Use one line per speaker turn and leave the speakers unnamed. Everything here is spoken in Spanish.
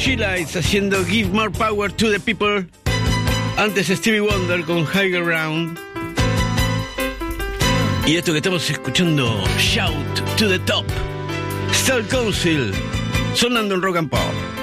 She Lights haciendo Give More Power to the People. Antes Stevie Wonder con Higher Ground. Y esto que estamos escuchando, Shout to the Top. Steel Council, sonando en Rock and Pop.